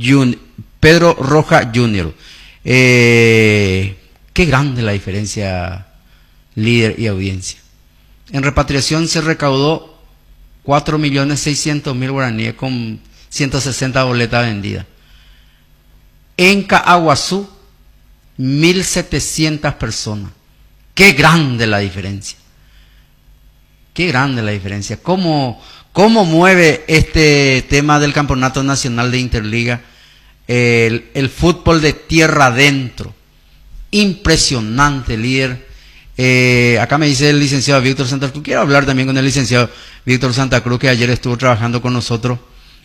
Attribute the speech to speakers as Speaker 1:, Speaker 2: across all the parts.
Speaker 1: Pedro Roja Jr. Qué grande la diferencia, líder y audiencia. En repatriación se recaudó 4.600.000 guaraníes con 160 boletas vendidas. En Caaguazú, 1.700 personas. Qué grande la diferencia. Qué grande la diferencia. ¿Cómo mueve este tema del Campeonato Nacional de Interliga el fútbol de tierra adentro? Impresionante, líder. Acá me dice el licenciado Víctor Santa Cruz. Quiero hablar también con el licenciado Víctor Santa Cruz, que ayer estuvo trabajando con nosotros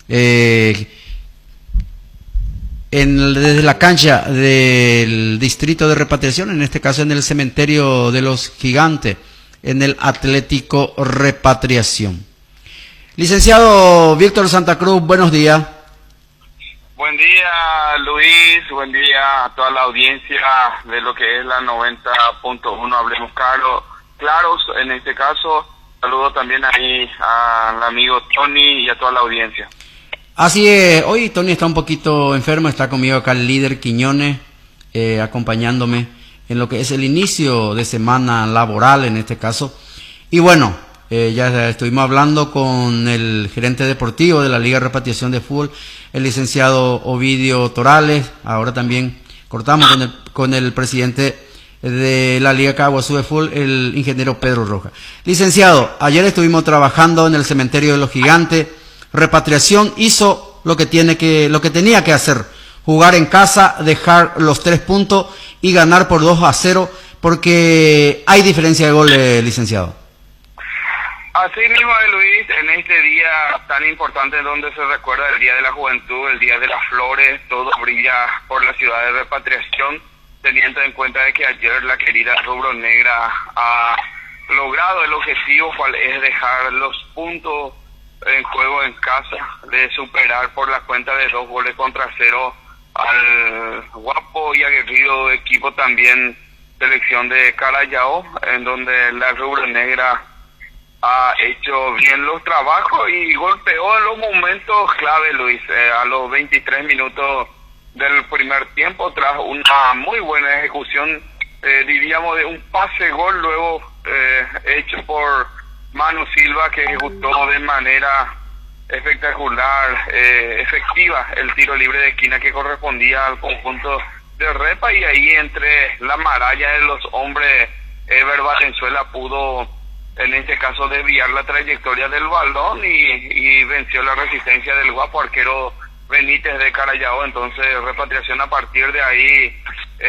Speaker 1: desde la cancha del distrito de repatriación, en este caso en el cementerio de los Gigantes, en el Atlético Repatriación. Licenciado Víctor Santa Cruz, buenos días.
Speaker 2: Buen día, Luis, buen día a toda la audiencia de lo que es la 90.1 Hablemos Claros, en este caso. Saludo también ahí al amigo Tony y a toda la audiencia.
Speaker 1: Así es, hoy Tony está un poquito enfermo, está conmigo acá el líder Quiñones, acompañándome en lo que es el inicio de semana laboral en este caso. Y bueno, ya estuvimos hablando con el gerente deportivo de la Liga de Repatriación de Fútbol, el licenciado Ovidio Torales. Ahora también cortamos con el presidente de la Liga Caaguazú de Fútbol, el ingeniero Pedro Roja. Licenciado, ayer estuvimos trabajando en el cementerio de los Gigantes. Repatriación hizo lo que tenía que hacer: jugar en casa, dejar los 3 puntos y ganar por 2-0, porque hay diferencia de gol, licenciado.
Speaker 2: Así mismo, Luis, en este día tan importante donde se recuerda el Día de la Juventud, el Día de las Flores, todo brilla por la ciudad de Repatriación, teniendo en cuenta de que ayer la querida Rubro Negra ha logrado el objetivo, cual es dejar los puntos en juego en casa, de superar por la cuenta de 2-0 al guapo y aguerrido equipo también selección de Carayao, en donde la Rubro Negra ha hecho bien los trabajos y golpeó en los momentos clave, Luis, a los 23 minutos del primer tiempo, tras una muy buena ejecución, diríamos, de un pase gol luego hecho por Manu Silva, que ejecutó de manera espectacular, efectiva, el tiro libre de esquina que correspondía al conjunto de Repa, y ahí entre la maralla de los hombres, Ever Valenzuela pudo en este caso desviar la trayectoria del balón y venció la resistencia del guapo arquero Benítez de Carayao. Entonces Repatriación, a partir de ahí,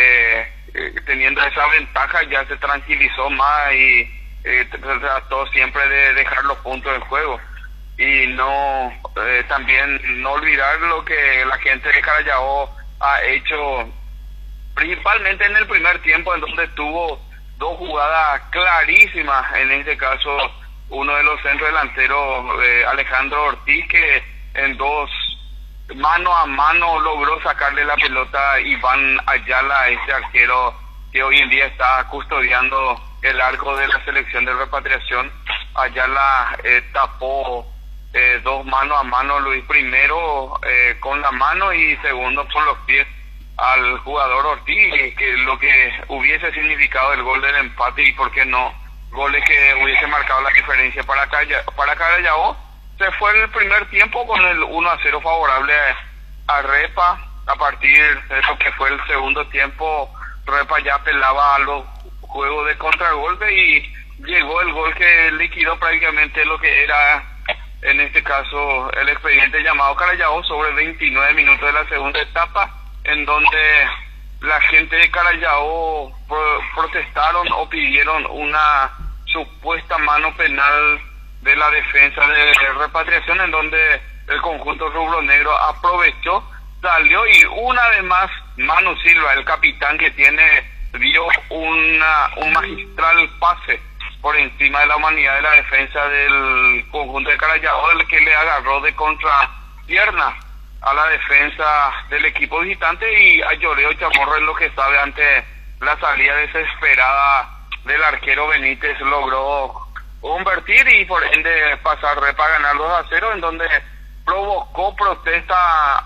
Speaker 2: teniendo esa ventaja, ya se tranquilizó más y trató siempre de dejar los puntos en juego y no también no olvidar lo que la gente de Carayao ha hecho, principalmente en el primer tiempo, en donde tuvo 2 jugadas clarísimas. En este caso, uno de los centros delanteros, Alejandro Ortiz, que en 2 mano a mano logró sacarle la pelota a Iván Ayala, este arquero que hoy en día está custodiando el arco de la selección de Repatriación. Ayala tapó 2 mano a mano, Luis, primero con la mano y segundo con los pies al jugador Ortiz, que lo que hubiese significado el gol del empate y por qué no goles que hubiese marcado la diferencia para Carayao. Se fue el primer tiempo con el 1-0 favorable a Repa. A partir de lo que fue el segundo tiempo, Repa ya apelaba a los juegos de contragolpe y llegó el gol que liquidó prácticamente lo que era, en este caso, el expediente llamado Carayao sobre 29 minutos de la segunda etapa, en donde la gente de Carayao protestaron o pidieron una supuesta mano penal de la defensa de Repatriación, en donde el conjunto rubro negro aprovechó, salió y una vez más Manu Silva, el capitán que tiene, dio un magistral pase por encima de la humanidad de la defensa del conjunto de Carayao, el que le agarró de contrapierna a la defensa del equipo visitante, y a Lloreo Chamorro, en lo que sabe, ante la salida desesperada del arquero Benítez, logró convertir y por ende pasar Repa a ganar 2-0, en donde provocó protesta